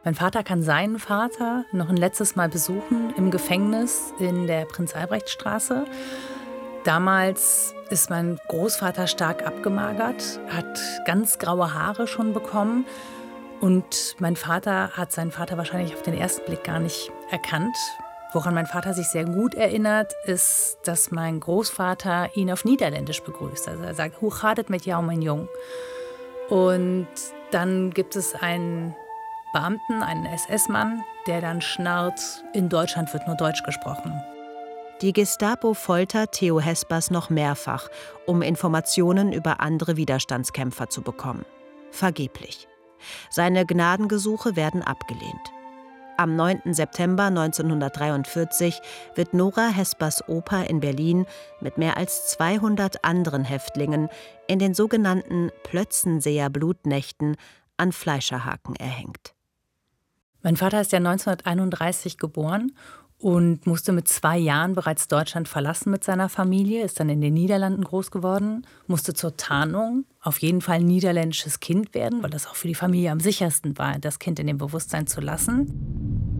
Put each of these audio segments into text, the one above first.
Mein Vater kann seinen Vater noch ein letztes Mal besuchen im Gefängnis in der Prinz-Albrecht-Straße. Damals ist mein Großvater stark abgemagert, hat ganz graue Haare schon bekommen. Und mein Vater hat seinen Vater wahrscheinlich auf den ersten Blick gar nicht erkannt. Woran mein Vater sich sehr gut erinnert, ist, dass mein Großvater ihn auf Niederländisch begrüßt. Also er sagt, hoe gaat het met jou, mein Jung? Und dann gibt es einen Beamten, einen SS-Mann, der dann schnarrt, in Deutschland wird nur Deutsch gesprochen. Die Gestapo foltert Theo Hespers noch mehrfach, um Informationen über andere Widerstandskämpfer zu bekommen. Vergeblich. Seine Gnadengesuche werden abgelehnt. Am 9. September 1943 wird Nora Hespers Opa in Berlin mit mehr als 200 anderen Häftlingen in den sogenannten Plötzenseer Blutnächten an Fleischerhaken erhängt. Mein Vater ist ja 1931 geboren und musste mit 2 Jahren bereits Deutschland verlassen mit seiner Familie, ist dann in den Niederlanden groß geworden, musste zur Tarnung auf jeden Fall ein niederländisches Kind werden, weil das auch für die Familie am sichersten war, das Kind in dem Bewusstsein zu lassen.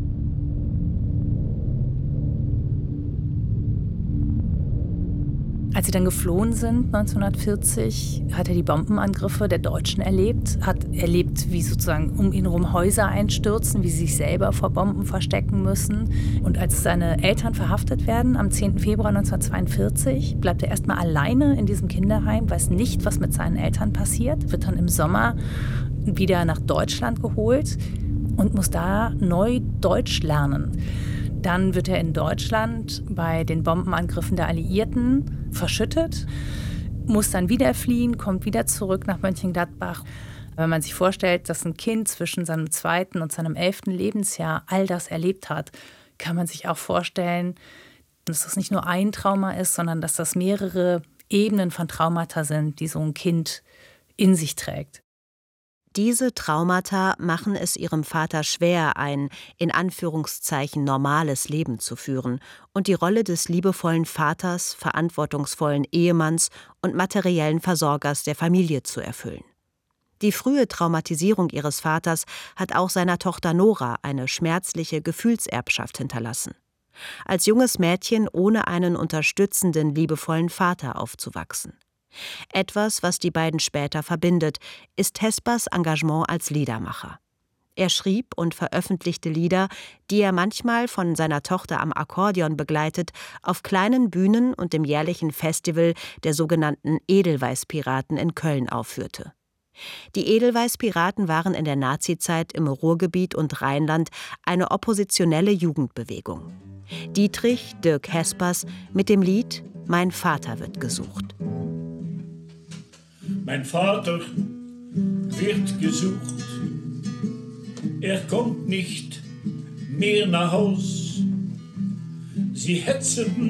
Als sie dann geflohen sind, 1940, hat er die Bombenangriffe der Deutschen erlebt. Hat erlebt, wie sozusagen um ihn herum Häuser einstürzen, wie sie sich selber vor Bomben verstecken müssen. Und als seine Eltern verhaftet werden, am 10. Februar 1942, bleibt er erstmal alleine in diesem Kinderheim, weiß nicht, was mit seinen Eltern passiert, wird dann im Sommer wieder nach Deutschland geholt und muss da neu Deutsch lernen. Dann wird er in Deutschland bei den Bombenangriffen der Alliierten verschüttet, muss dann wieder fliehen, kommt wieder zurück nach Mönchengladbach. Wenn man sich vorstellt, dass ein Kind zwischen seinem 2. und seinem 11. Lebensjahr all das erlebt hat, kann man sich auch vorstellen, dass das nicht nur ein Trauma ist, sondern dass das mehrere Ebenen von Traumata sind, die so ein Kind in sich trägt. Diese Traumata machen es ihrem Vater schwer, ein in Anführungszeichen normales Leben zu führen und die Rolle des liebevollen Vaters, verantwortungsvollen Ehemanns und materiellen Versorgers der Familie zu erfüllen. Die frühe Traumatisierung ihres Vaters hat auch seiner Tochter Nora eine schmerzliche Gefühlserbschaft hinterlassen. Als junges Mädchen ohne einen unterstützenden, liebevollen Vater aufzuwachsen. Etwas, was die beiden später verbindet, ist Hespers Engagement als Liedermacher. Er schrieb und veröffentlichte Lieder, die er manchmal von seiner Tochter am Akkordeon begleitet, auf kleinen Bühnen und dem jährlichen Festival der sogenannten Edelweiß-Piraten in Köln aufführte. Die Edelweiß-Piraten waren in der Nazizeit im Ruhrgebiet und Rheinland eine oppositionelle Jugendbewegung. Dietrich Dirk Hespers mit dem Lied »Mein Vater wird gesucht«. Mein Vater wird gesucht. Er kommt nicht mehr nach Haus. Sie hetzen